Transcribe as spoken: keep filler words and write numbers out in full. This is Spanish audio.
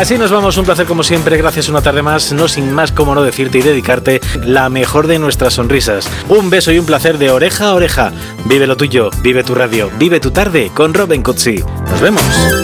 Así nos vamos, un placer como siempre, gracias una tarde más, no sin más como no decirte y dedicarte la mejor de nuestras sonrisas. Un beso y un placer de oreja a oreja. Vive lo tuyo, vive tu radio, vive tu tarde con Robin Cutsi. Nos vemos.